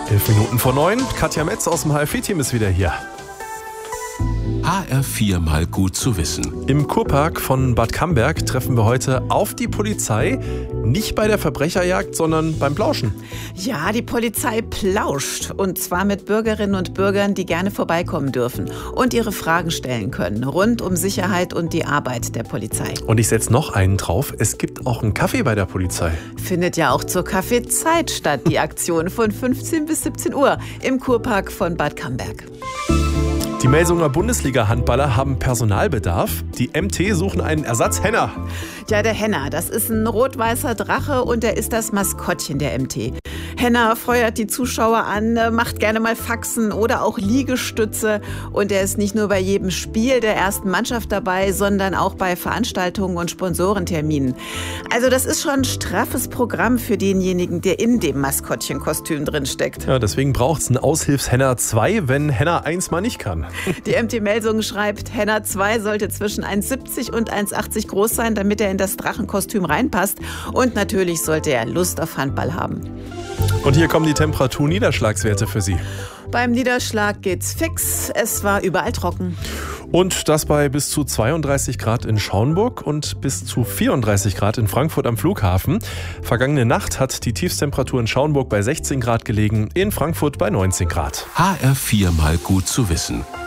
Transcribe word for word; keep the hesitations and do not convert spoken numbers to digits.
Elf Minuten vor neun. Katja Metz aus dem H R vier-Team ist wieder hier. H R vier mal gut zu wissen. Im Kurpark von Bad Camberg treffen wir heute auf die Polizei. Nicht bei der Verbrecherjagd, sondern beim Plauschen. Ja, die Polizei plauscht. Und zwar mit Bürgerinnen und Bürgern, die gerne vorbeikommen dürfen und ihre Fragen stellen können. Rund um Sicherheit und die Arbeit der Polizei. Und ich setze noch einen drauf. Es gibt auch einen Kaffee bei der Polizei. Findet ja auch zur Kaffeezeit statt, die Aktion von fünfzehn bis siebzehn Uhr im Kurpark von Bad Camberg. Die Melsunger Bundesliga-Handballer haben Personalbedarf. Die M T suchen einen Ersatz-Henner. Ja, der Henner, das ist ein rot-weißer Drache und er ist das Maskottchen der M T. Henner feuert die Zuschauer an, macht gerne mal Faxen oder auch Liegestütze. Und er ist nicht nur bei jedem Spiel der ersten Mannschaft dabei, sondern auch bei Veranstaltungen und Sponsorenterminen. Also das ist schon ein straffes Programm für denjenigen, der in dem Maskottchenkostüm drin steckt. Ja, deswegen braucht es einen Aushilfs-Henner zwei, wenn Henner eins mal nicht kann. Die M T Melsungen schreibt, Henner zwei sollte zwischen eins siebzig und eins achtzig groß sein, damit er in das Drachenkostüm reinpasst. Und natürlich sollte er Lust auf Handball haben. Und hier kommen die Temperatur-Niederschlagswerte für Sie. Beim Niederschlag geht's fix. Es war überall trocken. Und das bei bis zu zweiunddreißig Grad in Schaumburg und bis zu vierunddreißig Grad in Frankfurt am Flughafen. Vergangene Nacht hat die Tiefstemperatur in Schaumburg bei sechzehn Grad gelegen, in Frankfurt bei neunzehn Grad. H R vier mal gut zu wissen.